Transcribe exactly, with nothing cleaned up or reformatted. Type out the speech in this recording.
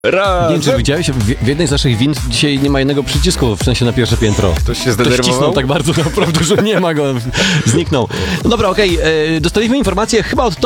Razem. Nie wiem, czy widziałeś, w, w jednej z naszych win dzisiaj nie ma jednego przycisku, w sensie na pierwsze piętro. Ktoś się Ktoś zdenerwował? wcisnął tak bardzo naprawdę, że nie ma go, zniknął. No dobra, okej, okay, dostaliśmy informację chyba od